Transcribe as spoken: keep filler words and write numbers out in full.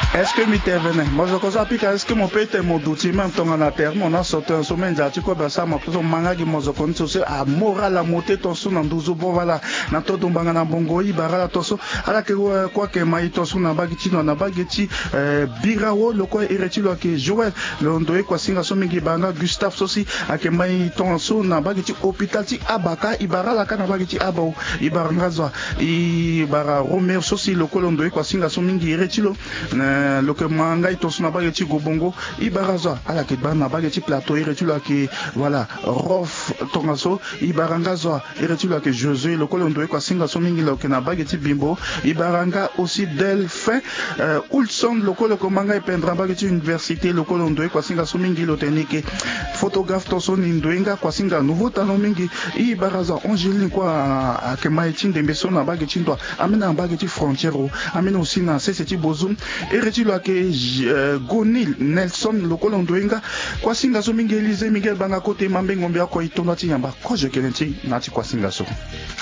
Est-ce que m'intervenait? Moi, je pense que est-ce que mon père mon douti même ton en terre, mon a sauté un sommet d'article quoi ça m'a plutôt manga qui moi je connais c'est à moral la montée ton son dans douze bon voilà na to do banga na bongo ibara la toso ala que quoi que mai ton son na bagiti na bagiti birawo le quoi ireti lo que Joël le ndoe quoi singa so mingi banga Gustave sosi a que mai ton son na bagiti hôpital ti abaka ibara la kana bagiti abao ibara ngazwa ibara Romer sosi le quoi ndoe quoi singa so mingi ireti lo le que manga ito suna bageti gobongo ibaraza ala ke bana bageti plateau iretula ke voilà rof tongaso ibarangaza iretula ke Josué le kolondo ko singa so mingi lo ke na bageti bimbo ibaranga aussi Delphin euh, Ulson le kolo ko manga ipendra bageti université le kolondo ko singa so mingi lo tenike photographe to so nindoenga ko singa nouveau talent mingi ibaraza Angeline kwa ke maïtin de beso na bageti ndo amena bageti frontière amena aussi na seseti bozum iretula ke Uh, Gonil Nelson lokolo ndoenga kwa singa so mingi Elise Miguel banga kote mambe ngombe akwa itonda ti yamba ko je kelenti nati kwa singa so